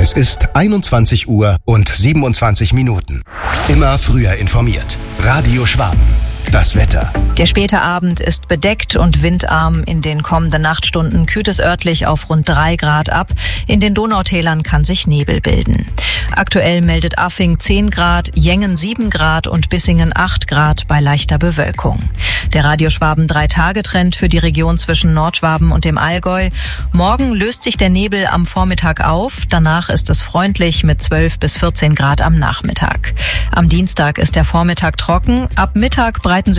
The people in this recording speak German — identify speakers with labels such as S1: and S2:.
S1: Es ist 21 Uhr und 27 Minuten. Immer früher informiert. Radio Schwaben. Das Wetter.
S2: Der späte Abend ist bedeckt und windarm. In den kommenden Nachtstunden kühlt es örtlich auf rund 3 Grad ab. In den Donautälern kann sich Nebel bilden. Aktuell meldet Affing 10 Grad, Jengen 7 Grad und Bissingen 8 Grad bei leichter Bewölkung. Der Radio Schwaben 3-Tage-Trend für die Region zwischen Nordschwaben und dem Allgäu. Morgen löst sich der Nebel am Vormittag auf. Danach ist es freundlich mit 12 bis 14 Grad am Nachmittag. Am Dienstag ist der Vormittag trocken. Ab Mittag breiten